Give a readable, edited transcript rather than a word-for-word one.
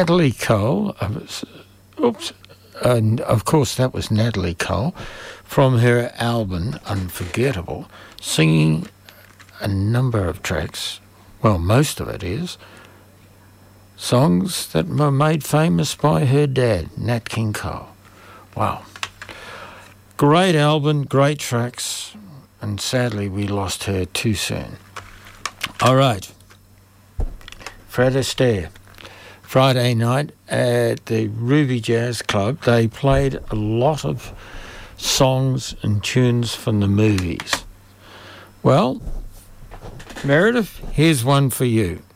Natalie Cole, and of course that was Natalie Cole, from her album Unforgettable, singing a number of tracks, well, most of it is, songs that were made famous by her dad, Nat King Cole. Wow. Great album, great tracks, and sadly we lost her too soon. All right. Fred Astaire. Friday night at the Ruby Jazz Club, they played a lot of songs and tunes from the movies. Well, Meredith, here's one for you.